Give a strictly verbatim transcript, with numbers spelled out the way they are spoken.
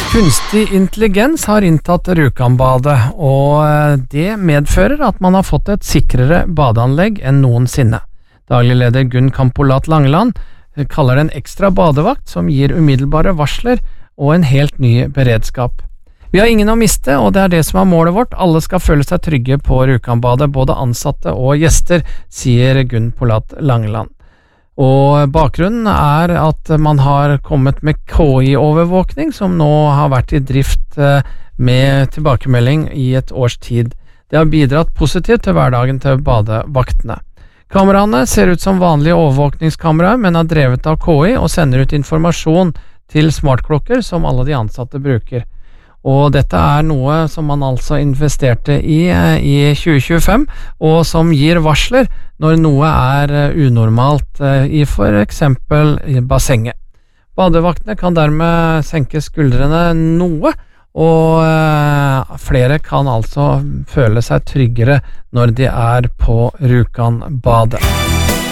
Kunstig intelligens har inntatt Rjukanbadet, og det medfører at man har fått et sikrere badeanlegg enn noensinne. Daglig leder Gunn Kampolat Langeland kaller det en ekstra badevakt som gir umiddelbare varsler og en helt ny beredskap. Vi har ingen å miste, og det er det som er målet vårt. Alle skal føle seg trygge på Rjukanbadet, både ansatte og gjester, sier Gunn Kampolat Langeland. Og bakgrunnen er at man har kommet med K I-overvåkning som nå har vært i drift med tilbakemelding i et års tid. Det har bidratt positivt til hverdagen til badevaktene. Kameraene ser ut som vanlige overvåkningskameraer, men er drevet av K I og sender ut informasjon til smartklokker som alle de ansatte bruker. Og dette er noe som man altså investerte i i tjue tjuefem, og som gir varsler når noe er unormalt i for eksempel bassenget. Badevaktene kan dermed senke skuldrene noe, og flere kan altså føle seg tryggere når de er på Rjukanbadet.